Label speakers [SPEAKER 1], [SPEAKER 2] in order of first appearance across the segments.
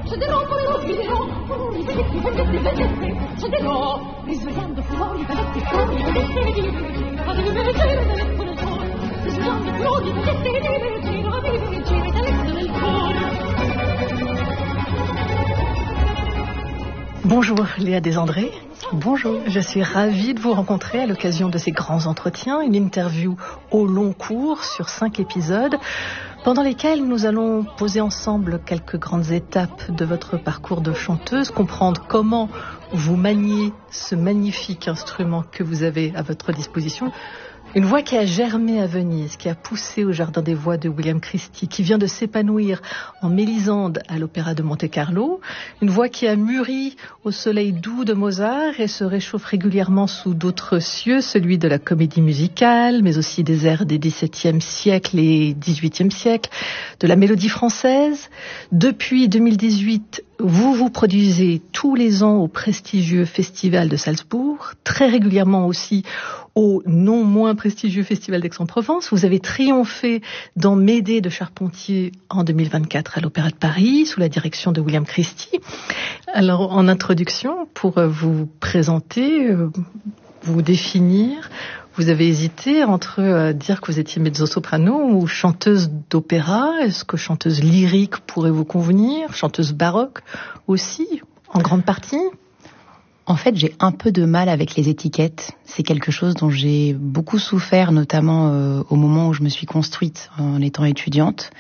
[SPEAKER 1] Bonjour Léa Desandré. Bonjour. Je suis ravie de vous rencontrer à l'occasion de ces grands entretiens, une interview au long cours sur 5 épisodes, pendant lesquels nous allons poser ensemble quelques grandes étapes de votre parcours de chanteuse, comprendre comment vous maniez ce magnifique instrument que vous avez à votre disposition. Une voix qui a germé à Venise, qui a poussé au Jardin des Voix de William Christie, qui vient de s'épanouir en Mélisande à l'Opéra de Monte-Carlo. Une voix qui a mûri au soleil doux de Mozart et se réchauffe régulièrement sous d'autres cieux, celui de la comédie musicale, mais aussi des airs des XVIIe siècle et XVIIIe siècle, de la mélodie française. Depuis 2018, vous vous produisez tous les ans au prestigieux Festival de Salzbourg, très régulièrement aussi au non moins prestigieux Festival d'Aix-en-Provence. Vous avez triomphé dans Médée de Charpentier en 2024 à l'Opéra de Paris, sous la direction de William Christie. Alors, en introduction, pour vous présenter, vous définir, vous avez hésité entre dire que vous étiez mezzo-soprano ou chanteuse d'opéra. Est-ce que chanteuse lyrique pourrait vous convenir? Chanteuse baroque aussi, en grande partie?
[SPEAKER 2] En fait, j'ai un peu de mal avec les étiquettes. C'est quelque chose dont j'ai beaucoup souffert, notamment au moment où je me suis construite en étant étudiante.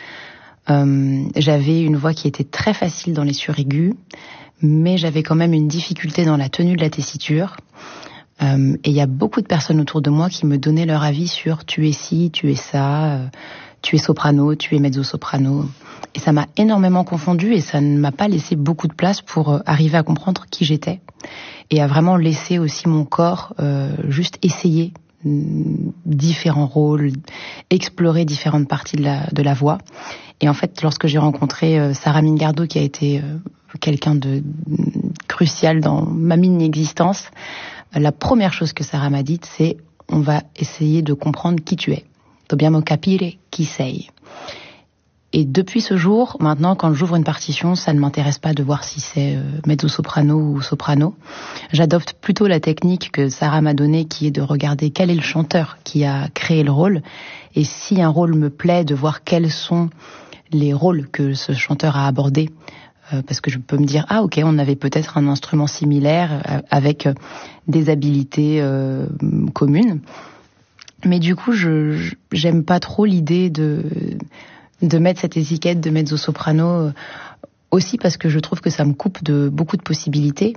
[SPEAKER 2] J'avais une voix qui était très facile dans les suraigus, mais j'avais quand même une difficulté dans la tenue de la tessiture. Et il y a beaucoup de personnes autour de moi qui me donnaient leur avis sur « tu es ci, tu es ça, tu es soprano, tu es mezzo-soprano ». Et ça m'a énormément confondue et ça ne m'a pas laissé beaucoup de place pour arriver à comprendre qui j'étais et à vraiment laisser aussi mon corps juste essayer différents rôles, explorer différentes parties de la voix. Et en fait, lorsque j'ai rencontré Sarah Mingardo, qui a été quelqu'un de crucial dans ma mini-existence, la première chose que Sarah m'a dite, c'est « on va essayer de comprendre qui tu es. Dobbiamo capire chi sei ». Et depuis ce jour, maintenant, quand j'ouvre une partition, ça ne m'intéresse pas de voir si c'est mezzo-soprano ou soprano. J'adopte plutôt la technique que Sarah m'a donnée, qui est de regarder quel est le chanteur qui a créé le rôle. Et si un rôle me plaît, de voir quels sont les rôles que ce chanteur a abordés. Parce que je peux me dire, ah ok, on avait peut-être un instrument similaire avec des habilités communes. Mais du coup, j'aime pas trop l'idée de mettre cette étiquette de mezzo-soprano, aussi parce que je trouve que ça me coupe de beaucoup de possibilités.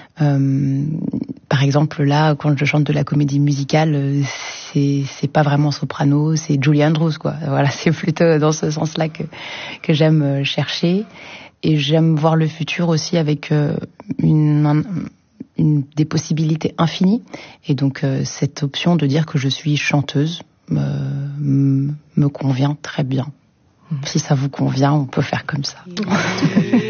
[SPEAKER 2] Par exemple, là, quand je chante de la comédie musicale, c'est pas vraiment soprano, c'est Julie Andrews, quoi. Voilà, c'est plutôt dans ce sens-là que j'aime chercher. Et j'aime voir le futur aussi avec des possibilités infinies. Et donc, cette option de dire que je suis chanteuse me convient très bien. Si ça vous convient, on peut faire comme ça.